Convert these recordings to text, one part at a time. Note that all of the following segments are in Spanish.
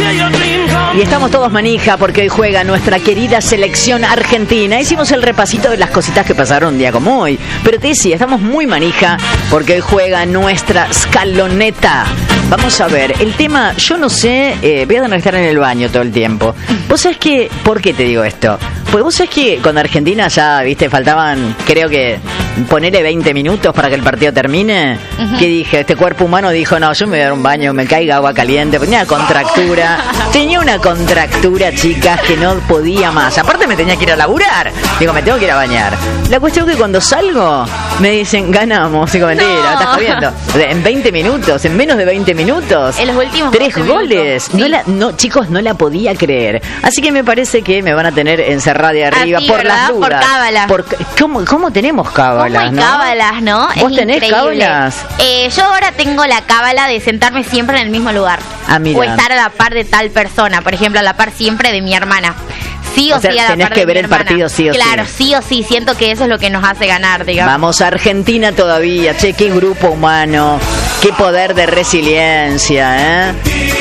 Y estamos todos manija porque hoy juega nuestra querida selección argentina. Hicimos el repasito de las cositas que pasaron un día como hoy. Pero te decía, estamos muy manija porque hoy juega nuestra Scaloneta. Vamos a ver, el tema, yo no sé, voy a tener que estar en el baño todo el tiempo. ¿Vos sabés que, por qué te digo esto? Pues vos sabés que cuando Argentina ya, viste, faltaban, creo que, ponerle 20 minutos para que el partido termine. ¿Qué dije? Este cuerpo humano dijo, no, yo me voy a dar un baño, me caiga agua caliente. Tenía una contractura, chicas, que no podía más. Aparte me tenía que ir a laburar. Digo, me tengo que ir a bañar. La cuestión es que cuando salgo, me dicen, ganamos. Digo, mentira, me estás jodiendo. En 20 minutos, en menos de 20 minutos. En los últimos 3 goles. Sí. Chicos, no la podía creer. Así que me parece que me van a tener encerrada de arriba por ¿verdad? las dudas. Por cábala. ¿Cómo tenemos cábalas? ¿Cómo hay cábalas, no? ¿Vos tenés cábalas? Yo ahora tengo la cábala de sentarme siempre en el mismo lugar. Mira. O estar a la par de tal persona. Por ejemplo, a la par siempre de mi hermana. Sí o sea, sí a la tenés par que de ver mi el hermana. partido sí o claro, sí. sí o sí. Siento que eso es lo que nos hace ganar, digamos. Vamos a Argentina todavía. Che, qué grupo humano. Qué poder de resiliencia, ¿eh?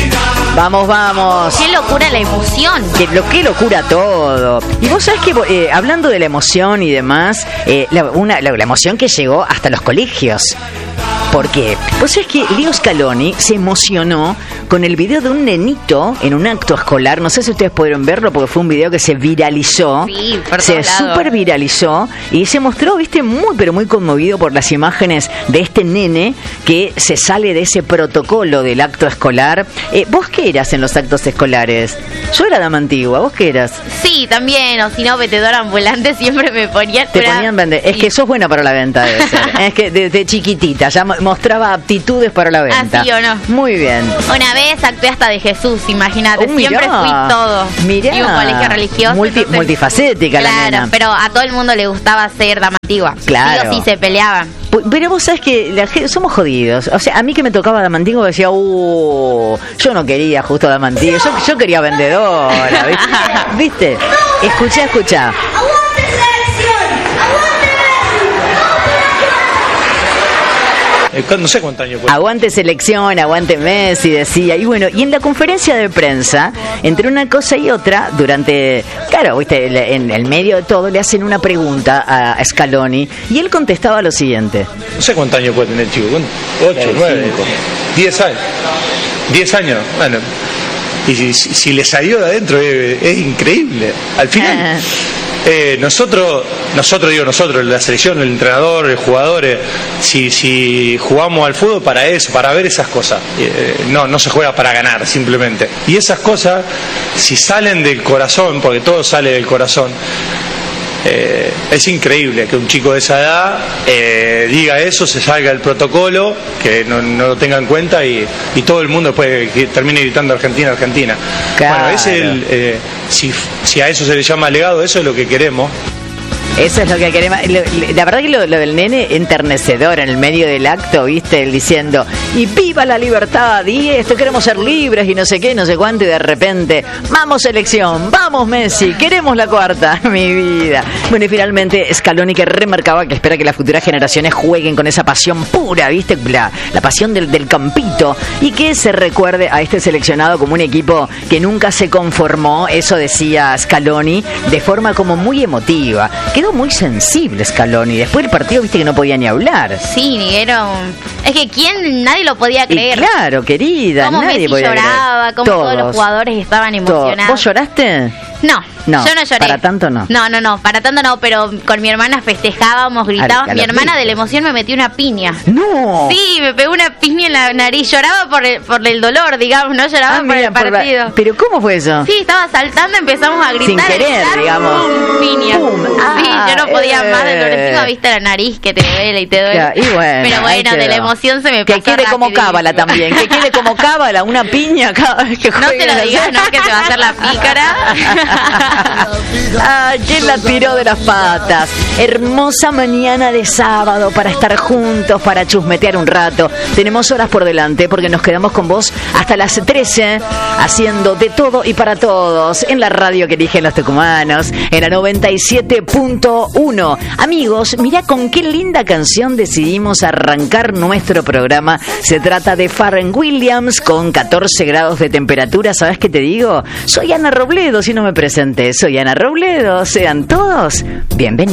Vamos. Qué locura la emoción. Qué locura todo. Y vos sabés que, hablando de la emoción y demás, la emoción que llegó hasta los colegios. ¿Por qué? Vos sabés que Leo Scaloni se emocionó con el video de un nenito en un acto escolar. No sé si ustedes pudieron verlo porque fue un video que se viralizó. Sí, por se todos lados. super viralizó y se mostró, viste, muy conmovido por las imágenes de este nene que se sale de ese protocolo del acto escolar. ¿Vos qué eras en los actos escolares? Yo era dama antigua. ¿Vos qué eras? Sí, también. O si no, vendedora ambulante siempre me ponían. Te ponían vender. Es que sos buena para la venta, debe ser. Es que desde chiquitita ya mostraba aptitudes para la venta. ¿Así o no? Muy bien. Una vez actué hasta de Jesús, imagínate. Siempre fui todo. Mirá. Y un colegio religioso. Multifacética la nena. Claro, pero a todo el mundo le gustaba ser dama antigua. Claro. Sí o sí se peleaban. Pero vos sabés que somos jodidos. O sea, a mí que me tocaba dama antigua decía, yo no quería justo dama antigua. Yo quería vendedora, ¿viste? Escuchá. No sé cuántos años. Aguante selección, aguante Messi, decía. Y bueno, y en la conferencia de prensa, entre una cosa y otra, claro, viste, en el medio de todo, le hacen una pregunta a Scaloni y él contestaba lo siguiente. No sé cuántos años puede tener el chico. 8, 9, 10 años. 10 años, bueno. Y si le salió de adentro es increíble. Al final... Nosotros, la selección, el entrenador, el jugador, si jugamos al fútbol para eso, para ver esas cosas, no se juega para ganar simplemente. Y esas cosas, si salen del corazón, porque todo sale del corazón, es increíble que un chico de esa edad diga eso, se salga del protocolo, que no lo tenga en cuenta y todo el mundo después termine gritando Argentina, Argentina. Claro. Bueno, si a eso se le llama legado, eso es lo que queremos. Eso es lo que queremos. La verdad que lo del nene enternecedor en el medio del acto, viste, él diciendo, y viva la libertad, y queremos ser libres y no sé qué, no sé cuánto, y de repente, vamos selección, vamos Messi, queremos la cuarta, mi vida. Bueno, y finalmente Scaloni, que remarcaba que espera que las futuras generaciones jueguen con esa pasión pura, viste, la pasión del campito, y que se recuerde a este seleccionado como un equipo que nunca se conformó, eso decía Scaloni, de forma como muy emotiva. Quedó muy sensible Scaloni. Después del partido, viste que no podía ni hablar. Sí, es que nadie lo podía creer. Y claro, querida, cómo nadie Messi podía lloraba, creer. cómo todos los jugadores estaban emocionados. ¿Vos lloraste? No, yo no lloré. ¿Para tanto no? No, para tanto no, pero con mi hermana festejábamos, gritábamos. Mi hermana de la emoción me metió una piña. ¡No! Sí, me pegó una piña en la nariz. Lloraba por el dolor, digamos, no lloraba por el partido. ¿Pero cómo fue eso? Sí, estaba saltando, empezamos a gritar. Sin querer, digamos. ¡Pum! Piña. ¡Pum! Sí, yo no podía más del dolor. Encima viste la nariz que te duele y te duele. Ya, y bueno, pero bueno, de la emoción se me pasó. Que quede como cábala también. Que quede como cábala, una piña cada vez que no te lo digas, no, que se va a hacer la pícara. ¿Quién la tiró de las patas? Hermosa mañana de sábado para estar juntos, para chusmetear un rato. Tenemos horas por delante porque nos quedamos con vos hasta las 13 haciendo de todo y para todos en la radio que eligen los tucumanos, en la 97.1. Amigos, mirá con qué linda canción decidimos arrancar nuestro programa. Se trata de Pharrell Williams con 14 grados de temperatura. ¿Sabes qué te digo? Soy Ana Robledo, si no me presenté. Soy Ana Robledo. Sean todos bienvenidos.